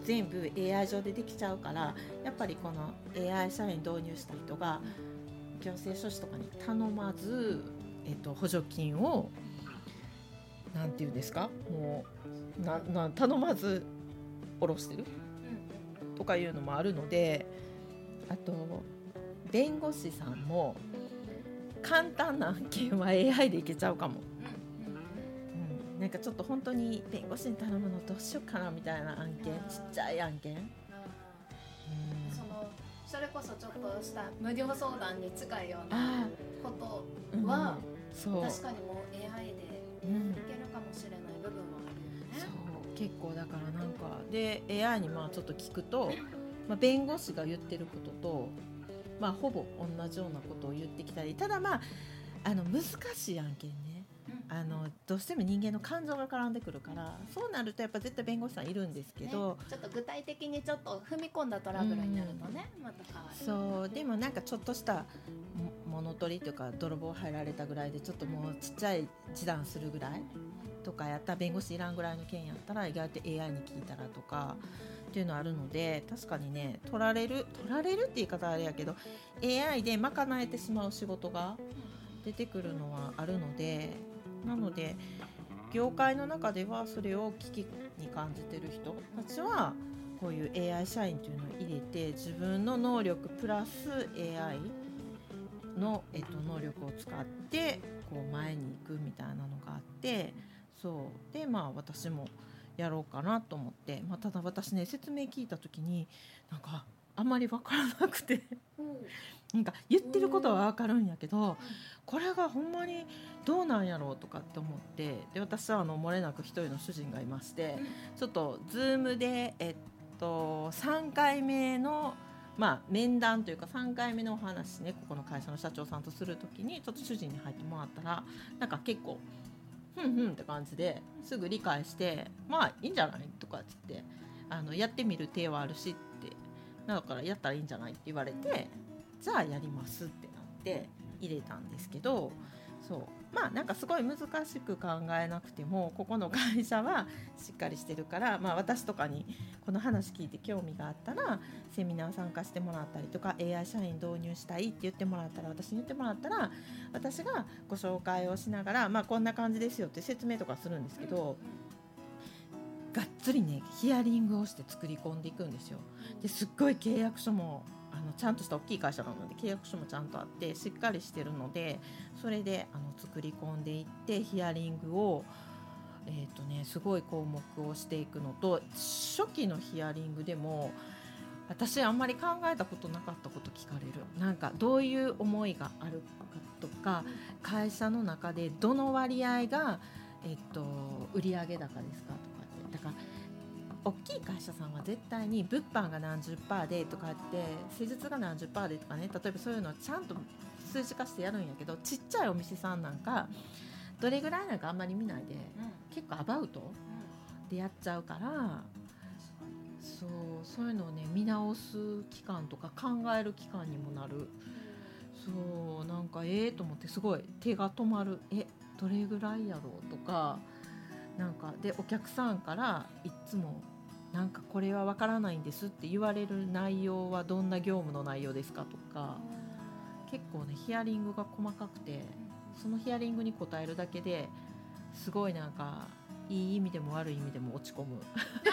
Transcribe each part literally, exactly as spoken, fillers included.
全部 エーアイ 上でできちゃうから、やっぱりこの エーアイ 社員導入した人が行政書士とかに頼まず、えっと、補助金をなんていうんですか、もうなな頼まず下ろしてるとかいうのもあるので、あと弁護士さんも簡単な案件は エーアイ でいけちゃうかも、うん、なんかちょっと本当に弁護士に頼むのどうしようかなみたいな案件、ちっちゃい案件、うん、 そのそれこそちょっとした無料相談に近いようなことは、うん、そう確かにもう エーアイ でいけるかもしれない部分もあるよね、うん、 そう結構だからなんかで エーアイ にまあちょっと聞くと、まあ、弁護士が言ってることと、まあ、ほぼ同じようなことを言ってきたり、ただまああの難しい案件ね、あのどうしても人間の感情が絡んでくるから、そうなるとやっぱ絶対弁護士さんいるんですけど、ね、 ちょっと具体的にちょっと踏み込んだトラブルになるとね、うん、また変わる。 そうでもなんかちょっとした物取りというか泥棒入られたぐらいでちょっともうちっちゃい示談するぐらいとかやったら、弁護士いらんぐらいの件やったら意外と エーアイ に聞いたらとかっていうのあるので、確かにね取られる取られるって言い方はあれやけど エーアイ で賄えてしまう仕事が出てくるのはあるので、なので業界の中ではそれを危機に感じてる人たちはこういう エーアイ 社員というのを入れて、自分の能力プラス エーアイ の、えっと、能力を使ってこう前に行くみたいなのがあって、そうでまあ私もやろうかなと思って、まあ、ただ私ね説明聞いた時になんかあんまり分からなくてなんか言ってることは分かるんやけど、これがほんまにどうなんやろうとかって思って、で私はあの漏れなく一人の主人がいまして、ちょっと Zoom で、えっと、さんかいめの、まあ、面談というかさんかいめのお話ね、ここの会社の社長さんとするときにちょっと主人に入ってもらったら、なんか結構ふんふんって感じですぐ理解して、まあいいんじゃないとかっつって、あのやってみる手はあるしって、だからやったらいいんじゃないって言われて、じゃあやりますってなって入れたんですけど、そうまあなんかすごい難しく考えなくてもここの会社はしっかりしてるから、まあ、私とかにこの話聞いて興味があったらセミナー参加してもらったりとか、 エーアイ 社員導入したいって言ってもらったら、私に言ってもらったら私がご紹介をしながら、まあ、こんな感じですよって説明とかするんですけど、がっつりねヒアリングをして作り込んでいくんですよ。ですっごい契約書もあのちゃんとした大きい会社なので契約書もちゃんとあってしっかりしてるので、それであの作り込んでいってヒアリングを、えーとね、すごい項目をしていくのと、初期のヒアリングでも私あんまり考えたことなかったこと聞かれる。なんかどういう思いがあるかとか、会社の中でどの割合が、えっと、売上高ですかとかって、だから大きい会社さんは絶対に物販が何十パーでとかって施術が何十パーでとかね、例えばそういうのをちゃんと数字化してやるんやけど、ちっちゃいお店さんなんかどれぐらいなんかあんまり見ないで、うん、結構アバウトでやっちゃうから、そうそういうのをね見直す期間とか考える期間にもなる。そうなんかええー、と思ってすごい手が止まる。えどれぐらいやろうとか、なんかでお客さんからいつもなんかこれはわからないんですって言われる内容はどんな業務の内容ですかとか、結構ねヒアリングが細かくて、そのヒアリングに答えるだけですごいなんかいい意味でも悪い意味でも落ち込む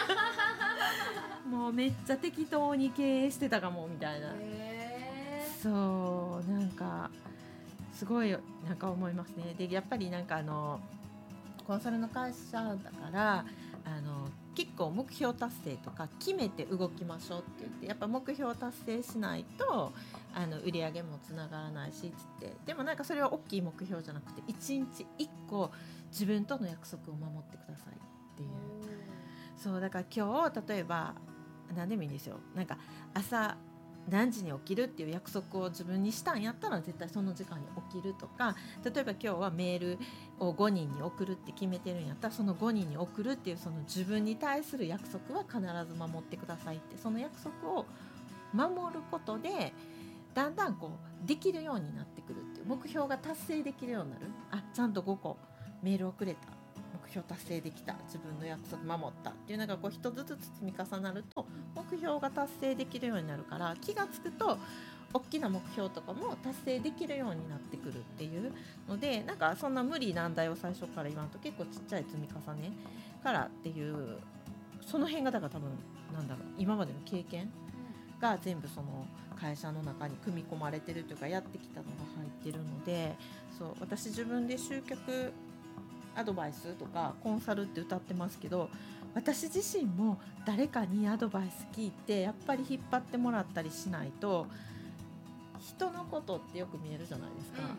もうめっちゃ適当に経営してたかもみたいな、そうなんかすごいなんか思いますね。でやっぱりなんかあのコンサルの会社だからあの結構目標達成とか決めて動きましょうって言って、やっぱ目標達成しないとあの売り上げもつながらないしっつって、でもなんかそれは大きい目標じゃなくていちにちいっこ自分との約束を守ってくださいっていう。そうだから今日例えば何でもいいんですよ。なんか朝何時に起きるっていう約束を自分にしたんやったら絶対その時間に起きるとか、例えば今日はメールをごにんに送るって決めてるんやったらそのごにんに送るっていうその自分に対する約束は必ず守ってくださいって、その約束を守ることでだんだんこうできるようになってくるっていう、目標が達成できるようになる。あちゃんとごこメールをくれた、 標達成できた、自分の約束守ったっていうのがこう一つずつ積み重なると目標が達成できるようになるから、気がつくと大きな目標とかも達成できるようになってくるっていうので、なんかそんな無理難題を最初から言わんと結構ちっちゃい積み重ねからっていう、その辺がだから多分なんだろう、今までの経験が全部その会社の中に組み込まれてるというかやってきたのが入ってるので、そう私自分で集客アドバイスとかコンサルって歌ってますけど、私自身も誰かにアドバイス聞いてやっぱり引っ張ってもらったりしないと、人のことってよく見えるじゃないですか、うんうん、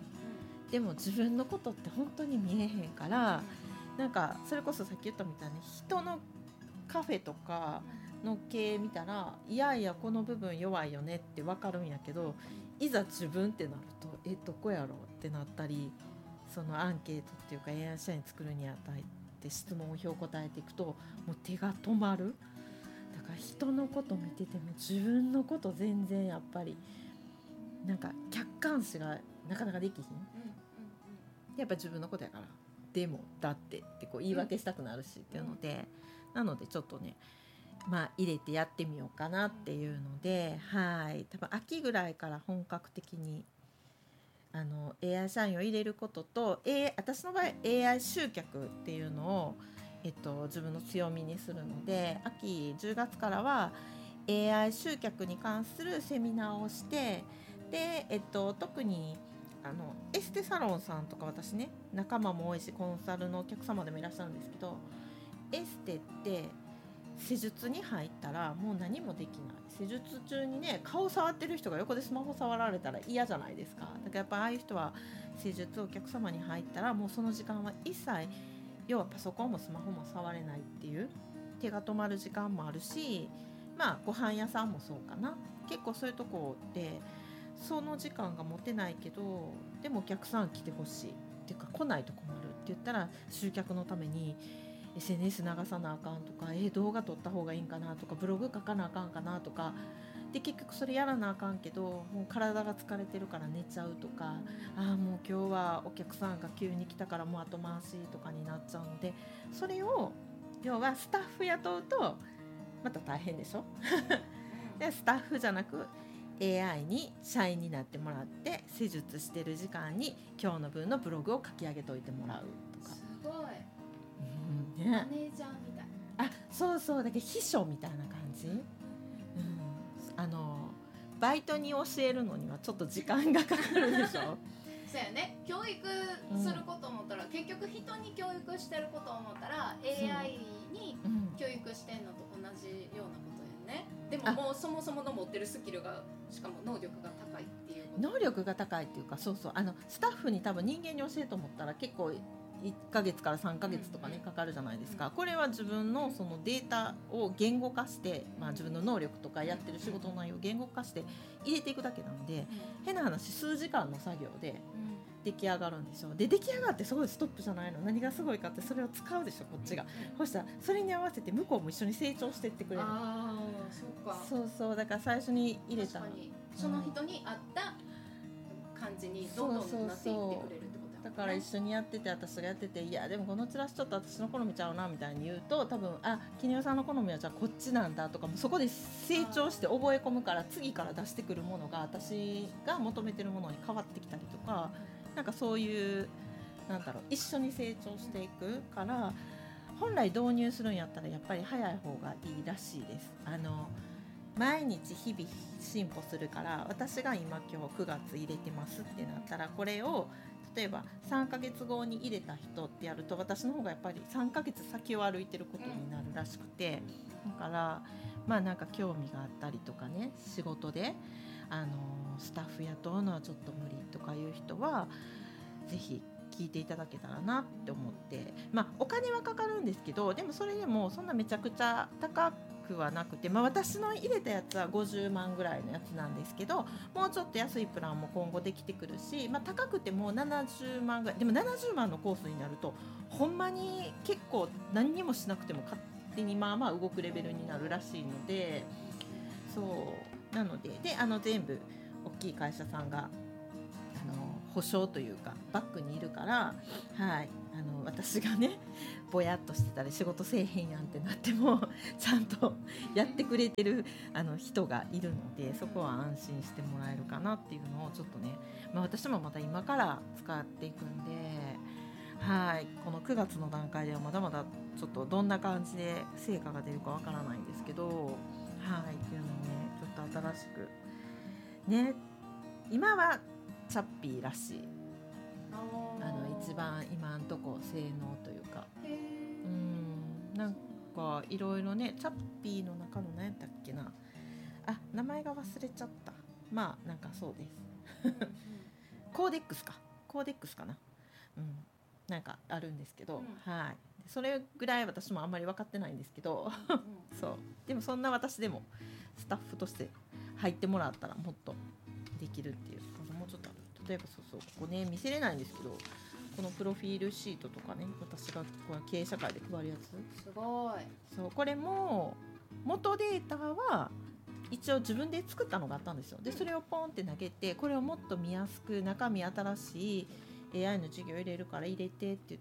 でも自分のことって本当に見えへんから、うん、なんかそれこそさっき言ったみたいに人のカフェとかの経営見たら、いやいやこの部分弱いよねって分かるんやけど、いざ自分ってなるとえどこやろうってなったり、そのアンケートっていうか エーアイ 社員作るにあたって質問票を答えていくともう手が止まる。だから人のこと見てても自分のこと全然やっぱりなんか客観視がなかなかできひん、うんうんうん、やっぱ自分のことやからでもだってってこう言い訳したくなるしっていうので、うん、なのでちょっとねまあ入れてやってみようかなっていうので、はい多分秋ぐらいから本格的にあの エーアイ 社員を入れることと、A、私の場合 エーアイ 集客っていうのを、えっと、自分の強みにするので、秋じゅうがつからは エーアイ 集客に関するセミナーをして、で、えっと、特にあのエステサロンさんとか私ね仲間も多いしコンサルのお客様でもいらっしゃるんですけど、エステって施術に入ったらもう何もできない。施術中にね顔触ってる人が横でスマホ触られたら嫌じゃないですか。だからやっぱああいう人は施術お客様に入ったらもうその時間は一切、要はパソコンもスマホも触れないっていう、手が止まる時間もあるし、まあご飯屋さんもそうかな、結構そういうとこでその時間が持てないけどでもお客さん来てほしいっていうか来ないと困るって言ったら集客のためにエスエヌエス 流さなあかんとか、え動画撮った方がいいんかなとか、ブログ書かなあかんかなとかで、結局それやらなあかんけどもう体が疲れてるから寝ちゃうとか、ああもう今日はお客さんが急に来たからもう後回しとかになっちゃうので、それを要はスタッフ雇うとまた大変でしょでスタッフじゃなく エーアイ に社員になってもらって施術してる時間に今日の分のブログを書き上げといてもらうとか。 すごい、 うんね、 マネージャーみたい。 あ、そうそう、だけど秘書みたいな感じ、うん、あのバイトに教えるのにはちょっと時間がかかるでしょそうやね、教育すること思ったら、うん、結局人に教育してること思ったら エーアイ に教育してんのと同じようなことやね。でももうそもそもの持ってるスキルがしかも能力が高いっていうこと。 能力が高いっていうか、そうそう、あのスタッフに多分人間に教えると思ったら結構いっかげつからさんかげつとかね、うん、かかるじゃないですか。これは自分のそのデータを言語化して、まあ、自分の能力とかやってる仕事の内容を言語化して入れていくだけなんで、うん、変な話数時間の作業で出来上がるんでしょ。で出来上がってすごいストップじゃないの。何がすごいかってそれを使うでしょこっちが、うん、そしたらそれに合わせて向こうも一緒に成長していってくれる。 あー、そうか。 そうそうだから最初に入れた確かにその人に合った感じにどんどんなっていってくれるってことだから一緒にやってて私がやってて、いやでもこのチラシちょっと私の好みちゃうなみたいに言うと、多分あ絹代さんの好みはじゃあこっちなんだとかもそこで成長して覚え込むから、次から出してくるものが私が求めてるものに変わってきたりとか、なんかそういうなんだろう一緒に成長していくから、本来導入するんやったらやっぱり早い方がいいらしいです。あの毎日日々進歩するから、私が今今日くがつ入れてますってなったら、これを例えばさんかげつごに入れた人ってやると、私の方がやっぱりさんかげつ先を歩いてることになるらしくて、だからまあなんか興味があったりとかね、仕事であのスタッフ雇うのはちょっと無理とかいう人はぜひ聞いていただけたらなって思って、まあお金はかかるんですけど、でもそれでもそんなめちゃくちゃ高くはなくて、まあ、私の入れたやつはごじゅうまんぐらいのやつなんですけど、もうちょっと安いプランも今後できてくるし、まあ、高くてもななじゅうまんぐらいでもななじゅうまんのコースになるとほんまに結構何にもしなくても勝手にまあまあ動くレベルになるらしいので、そうなので、であの全部大きい会社さんがあの保証というかバックにいるから、はい、 あの私がねぼやっとしてたり仕事せえへんやんってなってもちゃんとやってくれてるあの人がいるので、そこは安心してもらえるかなっていうのをちょっとね、まあ、私もまた今から使っていくんで、はい、このくがつの段階ではまだまだちょっとどんな感じで成果が出るかわからないんですけど、はい、っていうのをねちょっと新しくね、今はチャッピーらしい、あの一番今んとこ性能というか、うん、なんかいろいろね、チャッピーの中の何やったっけなあ、名前が忘れちゃった、まあなんかそうですコーデックスかコーデックスかな、うん、なんかあるんですけど、うん、はい、それぐらい私もあんまり分かってないんですけどそうでもそんな私でもスタッフとして入ってもらったらもっとできるっていう、もうちょっと例えばそうそうここね見せれないんですけど、このプロフィールシートとかね、私がこう経営社会で配るやつ、 すごい、 そうこれも元データは一応自分で作ったのがあったんですよ。でそれをポンって投げて、これをもっと見やすく中身新しい エーアイ の授業入れるから入れてって言って、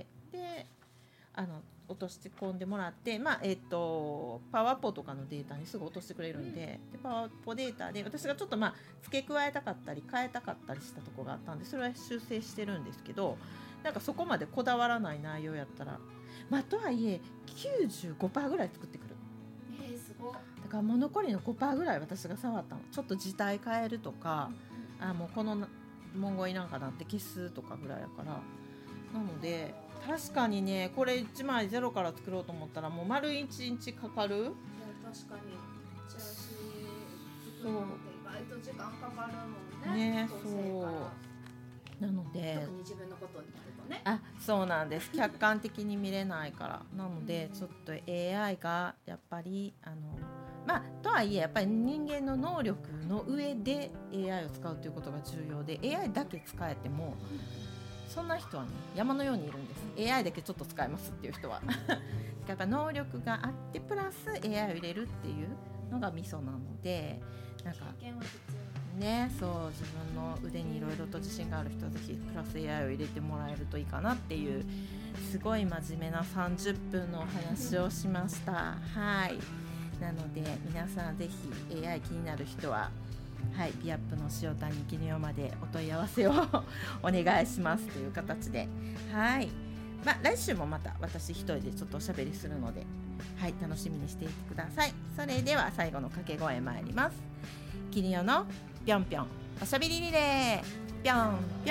であの落とし込んでもらって、まあえっとパワポとかのデータにすぐ落としてくれるんで、でパワポデータで私がちょっとまあ付け加えたかったり変えたかったりしたところがあったんで、それは修正してるんですけど、なんかそこまでこだわらない内容やったら、まあとはいえ きゅうじゅうごパーセント ぐらい作ってくる。 えー、すごい。 だからもう残りの ごパーセント ぐらい私が触ったの、ちょっと字体変えるとか、うん、あもうこの文言いなんかなって消すとかぐらいやから、なので確かにね、これいちまいゼロから作ろうと思ったらもう丸いちにちかかる。いや確かにチラシ作るのって意外と時間かかるもんね。 ね、そうなので特に自分のことになるとね。 あ、そうなんです。客観的に見れないからなのでちょっと エーアイ がやっぱりあのまあとはいえやっぱり人間の能力の上で エーアイ を使うということが重要で、 エーアイ だけ使えてもそんな人はね山のようにいるんです。 エーアイ だけちょっと使えますっていう人はやっぱ能力があってプラス エーアイ を入れるっていうのがミソなので、なんかね、そう自分の腕にいろいろと自信がある人はぜひプラス エーアイ を入れてもらえるといいかなっていう、すごい真面目なさんじゅっぷんのお話をしましたはい、なので皆さんぜひ エーアイ 気になる人ははい、ビアップの塩谷キネオまでお問い合わせをお願いしますという形で、はい、まあ、来週もまた私一人でちょっとおしゃべりするので、はい、楽しみにしていてください。それでは最後の掛け声参ります。キネオのぴょんぴょんおしゃべりリレー、ぴょんぴょん。